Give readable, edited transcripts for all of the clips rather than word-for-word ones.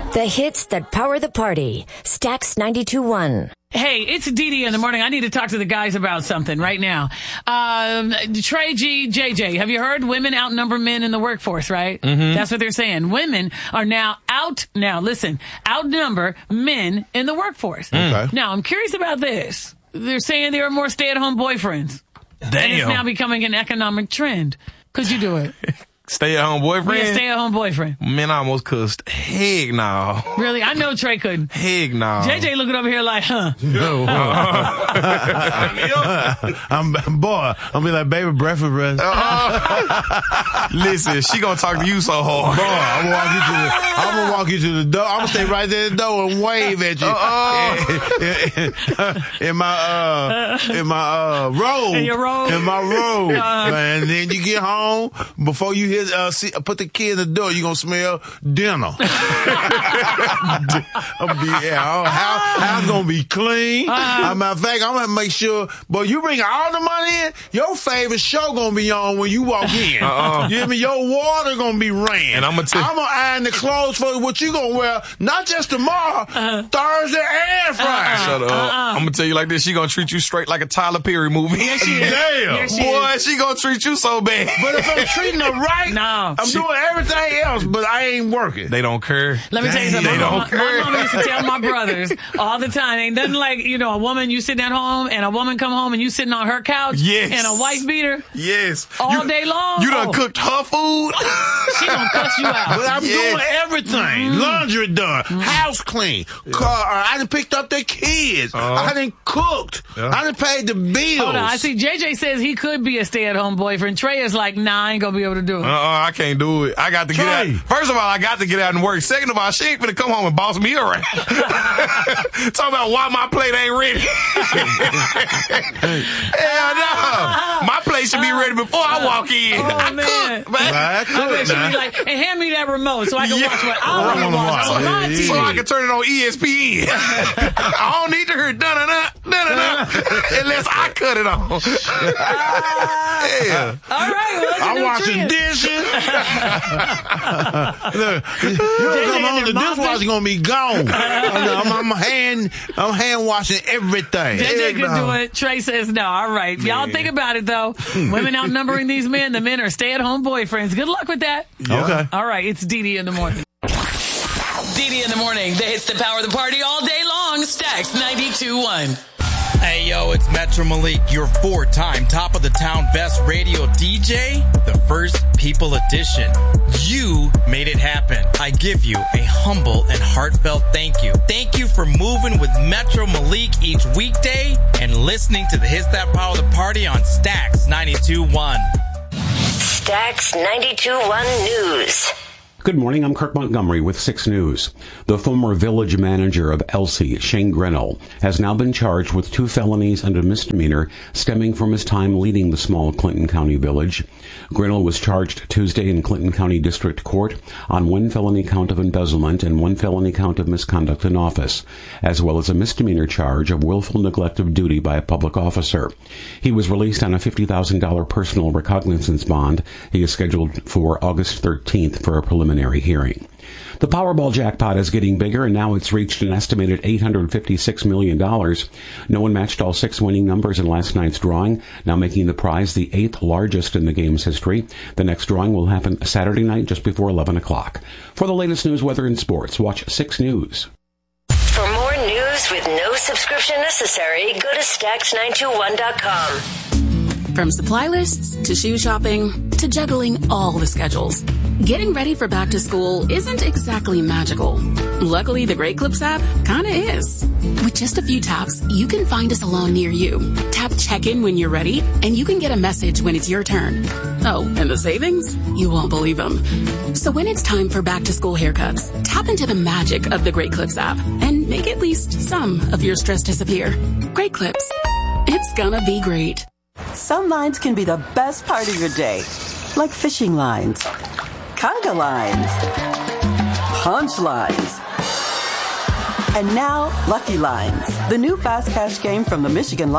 The hits that power the party. Stax 92.1. Hey, it's Dee in the morning. I need to talk to the guys about something right now. Trey G, JJ, have you heard women outnumber men in the workforce, right? Mm-hmm. That's what they're saying. Women are outnumber men in the workforce. Okay. Now, I'm curious about this. They're saying there are more stay-at-home boyfriends. Damn. And it's now becoming an economic trend. Could you do it? Stay-at-home boyfriend? Yeah, stay-at-home boyfriend. Man, I almost cussed. Heck no. Really? I know Trey couldn't. Heck no. JJ looking over here like, huh? No. I'm be like, baby, breakfast, brother. Listen, she gonna talk to you so hard. Boy, I'm gonna walk you to the door. I'm gonna stay right there at the door and wave at you. In my robe. In your robe? In my robe. And then you get home, before you hit, put the kid in the door, you gonna smell dinner. House gonna be clean. Matter of fact, I'm gonna make sure, but you bring all the money in, your favorite show gonna be on when you walk in. You hear me? Your water gonna be ran. And I'm gonna iron the clothes for what you gonna wear, not just tomorrow, Thursday and Friday. Shut up. I'm gonna tell you like this, she gonna treat you straight like a Tyler Perry movie. Yes, she is. Damn. Yes, she Boy, is. she gonna treat you so bad. But if I'm treating her right, No. I'm doing everything else, but I ain't working. They don't care. Let me tell you something. They don't care. My mama used to tell my brothers all the time, ain't nothing like, a woman, you sitting at home, and a woman come home and you sitting on her couch Yes. and a wife beater Yes. all day long. You done cooked her food? She gonna cuss you out. But I'm doing everything. Mm-hmm. Laundry done, house clean, car. I done picked up their kids. I done cooked. I done paid the bills. Hold on, I see JJ says he could be a stay-at-home boyfriend. Trey is like, nah, I ain't gonna be able to do it. I can't do it. I got to get out. First of all, I got to get out and work. Second of all, she ain't finna come home and boss me around. Talking about why my plate ain't ready. Hell no. My plate should be ready before I walk in. I man. cook, man. I cook, She'd be like, and hand me that remote so I can watch what I want to watch on my TV. So I can turn it on ESPN. I don't need to hear da-da-da, unless I cut it on. Yeah. All right, well, that's a I'm new washing trend. dishes. Look, you don't come home, the dishwasher gonna be gone. I'm hand washing everything. JJ could do it. Trey says no. All right. Y'all think about it, though. Women outnumbering these men. The men are stay-at-home boyfriends. Good luck with that. Yeah. Okay. All right. It's Dee in the morning. Dee in the morning. The hits that power the party all day long. Stax 92.1. Hey, yo, it's Metro Malik, your 4-time top of the town best radio DJ, the First People Edition. You made it happen. I give you a humble and heartfelt thank you. Thank you for moving with Metro Malik each weekday and listening to the hits that power the party on Stax 92.1. Stax 92.1 News. Good morning, I'm Kirk Montgomery with 6 News. The former village manager of Elsie, Shane Grinnell, has now been charged with 2 felonies and a misdemeanor stemming from his time leading the small Clinton County village. Grinnell was charged Tuesday in Clinton County District Court on 1 felony count of embezzlement and 1 felony count of misconduct in office, as well as a misdemeanor charge of willful neglect of duty by a public officer. He was released on a $50,000 personal recognizance bond. He is scheduled for August 13th for a preliminary hearing. The Powerball jackpot is getting bigger, and now it's reached an estimated $856 million. No one matched all 6 winning numbers in last night's drawing, now making the prize the 8th largest in the game's history. The next drawing will happen Saturday night just before 11 o'clock. For the latest news, weather, and sports, watch 6 News. For more news with no subscription necessary, go to Stax921.com. From supply lists to shoe shopping to juggling all the schedules, getting ready for back to school isn't exactly magical. Luckily, the Great Clips app kinda is. With just a few taps, you can find a salon near you. Tap check-in when you're ready, and you can get a message when it's your turn. Oh, and the savings? You won't believe them. So when it's time for back to school haircuts, tap into the magic of the Great Clips app and make at least some of your stress disappear. Great Clips. It's gonna be great. Some lines can be the best part of your day, like fishing lines, conga lines, punch lines, and now Lucky Lines, the new fast cash game from the Michigan Lottery.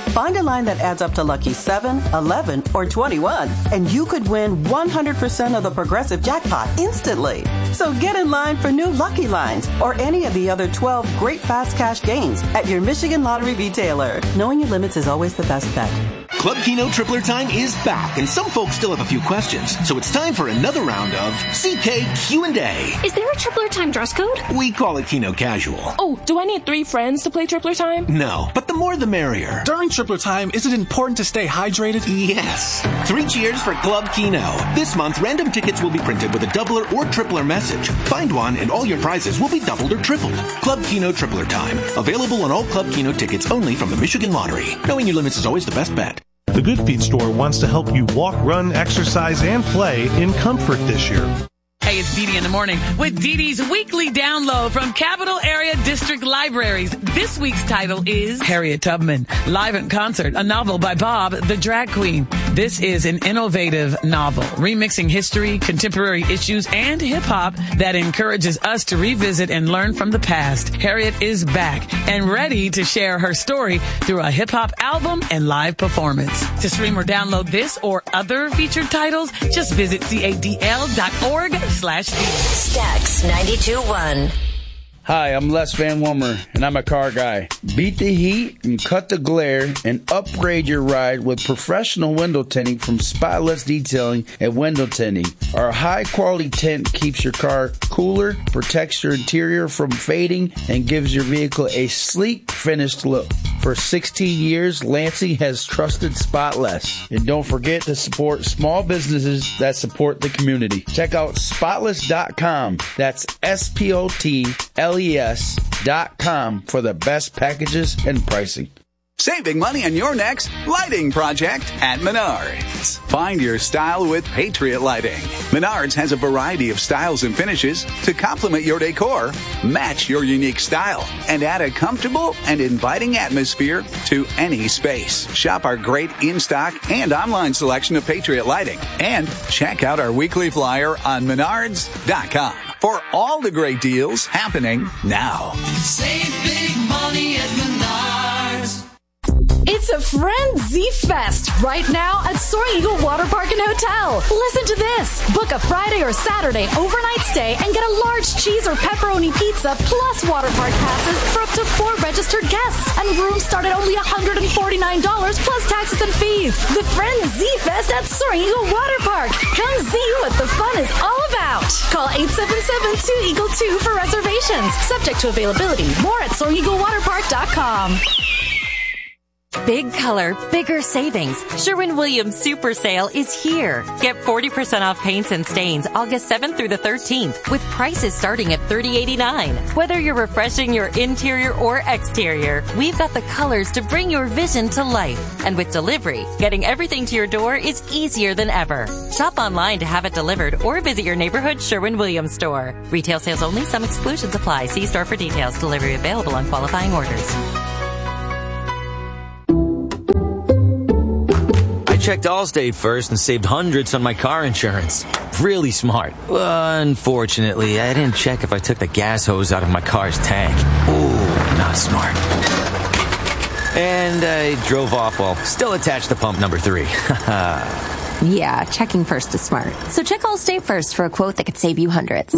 Find a line that adds up to lucky 7, 11, or 21, and you could win 100% of the Progressive jackpot instantly. So get in line for new Lucky Lines or any of the other 12 great fast cash games at your Michigan Lottery retailer. Knowing your limits is always the best bet. Club Keno Tripler Time is back, and some folks still have a few questions, so it's time for another round of CK Q&A. Is there a Tripler Time dress code? We call it Keno Casual. Oh, do I need 3 friends to play Tripler Time? No, but the more the merrier. During Tripler Time, is it important to stay hydrated? Yes. 3 cheers for Club Keno. This month, random tickets will be printed with a doubler or tripler message. Find one, and all your prizes will be doubled or tripled. Club Keno Tripler Time. Available on all Club Keno tickets only from the Michigan Lottery. Knowing your limits is always the best bet. The Good Feet store wants to help you walk, run, exercise, and play in comfort this year. Hey, it's Dee Dee in the morning with Dee Dee's weekly download from Capital Area District Libraries. This week's title is Harriet Tubman, Live in Concert, a novel by Bob the Drag Queen. This is an innovative novel, remixing history, contemporary issues, and hip-hop that encourages us to revisit and learn from the past. Harriet is back and ready to share her story through a hip-hop album and live performance. To stream or download this or other featured titles, just visit cadl.org/. Stax 92.1. Hi, I'm Les Van Wommer, and I'm a car guy. Beat the heat and cut the glare and upgrade your ride with professional window tinting from Spotless Detailing at Window Tinting. Our high-quality tint keeps your car cooler, protects your interior from fading, and gives your vehicle a sleek, finished look. For 16 years, Lansing has trusted Spotless. And don't forget to support small businesses that support the community. Check out Spotless.com. That's SPOTLES.com for the best packages and pricing. Saving money on your next lighting project at Menards. Find your style with Patriot Lighting. Menards has a variety of styles and finishes to complement your decor, match your unique style, and add a comfortable and inviting atmosphere to any space. Shop our great in-stock and online selection of Patriot Lighting. And check out our weekly flyer on Menards.com for all the great deals happening now. Save big money at Menards. It's a Frenzy Fest right now at Soaring Eagle Water Park and Hotel. Listen to this. Book a Friday or Saturday overnight stay and get a large cheese or pepperoni pizza plus water park passes for up to 4 registered guests. And rooms start at only $149 plus taxes and fees. The Frenzy Fest at Soaring Eagle Water Park. Come see what the fun is all about. Call 877-2EAGLE-2 for reservations. Subject to availability. More at SoaringEagleWaterPark.com. Big color, bigger savings. Sherwin-Williams Super Sale is here. Get 40% off paints and stains August 7th through the 13th with prices starting at $30.89. Whether you're refreshing your interior or exterior, we've got the colors to bring your vision to life. And with delivery, getting everything to your door is easier than ever. Shop online to have it delivered or visit your neighborhood Sherwin-Williams store. Retail sales only. Some exclusions apply. See store for details. Delivery available on qualifying orders. Checked Allstate first and saved hundreds on my car insurance. Really smart. Unfortunately, I didn't check if I took the gas hose out of my car's tank. Ooh, not smart. And I drove off while still attached to pump number 3. Yeah, checking first is smart. So check Allstate first for a quote that could save you hundreds.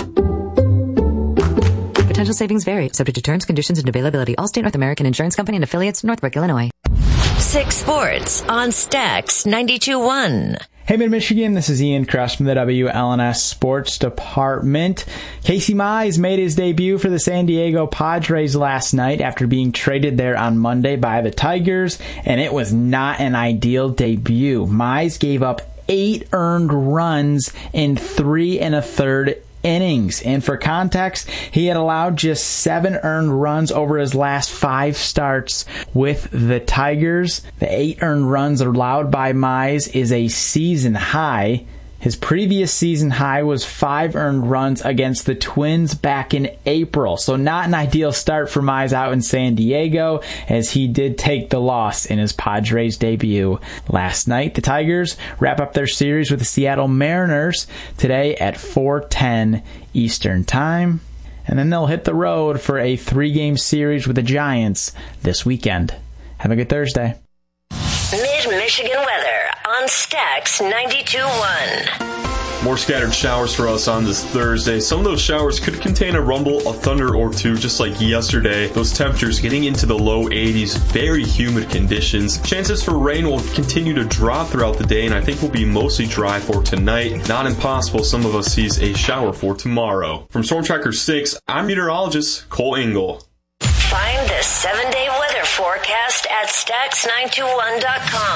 Potential savings vary, subject to terms, conditions, and availability. Allstate North American Insurance Company and affiliates, Northbrook, Illinois. 6 Sports on Stax 92.1. Hey, Mid-Michigan, this is Ian Crush from the WLNS Sports Department. Casey Mize made his debut for the San Diego Padres last night after being traded there on Monday by the Tigers, and it was not an ideal debut. Mize gave up 8 earned runs in 3 1/3 innings. And for context, he had allowed just 7 earned runs over his last 5 starts with the Tigers. The 8 earned runs allowed by Mize is a season high. His previous season high was 5 earned runs against the Twins back in April. So not an ideal start for Mize out in San Diego, as he did take the loss in his Padres debut last night. The Tigers wrap up their series with the Seattle Mariners today at 4:10 Eastern Time. And then they'll hit the road for a 3-game series with the Giants this weekend. Have a good Thursday. Mid-Michigan weather on Stax 92.1. More scattered showers for us on this Thursday. Some of those showers could contain a rumble, a thunder or two, just like yesterday. Those temperatures getting into the low 80s, very humid conditions. Chances for rain will continue to drop throughout the day, and I think will be mostly dry for tonight. Not impossible some of us sees a shower for tomorrow. From Storm Tracker 6, I'm meteorologist Cole Engel. Find the 7-day weather forecast at Stax921.com.